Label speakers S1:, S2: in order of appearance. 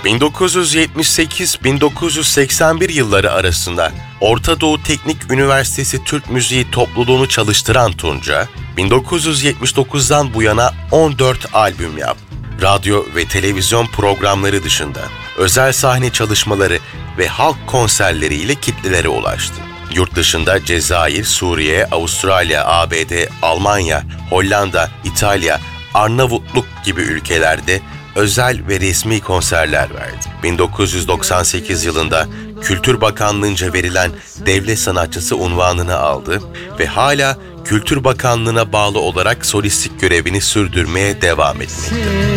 S1: 1978-1981 yılları arasında Orta Doğu Teknik Üniversitesi Türk Müziği topluluğunu çalıştıran Tunca, 1979'dan bu yana 14 albüm yaptı. Radyo ve televizyon programları dışında özel sahne çalışmaları ve halk konserleriyle kitlelere ulaştı. Yurt dışında Cezayir, Suriye, Avustralya, ABD, Almanya, Hollanda, İtalya, Arnavutluk gibi ülkelerde özel ve resmi konserler verdi. 1998 yılında Kültür Bakanlığı'nca verilen devlet sanatçısı unvanını aldı ve hala Kültür Bakanlığı'na bağlı olarak solistlik görevini sürdürmeye devam etmekte.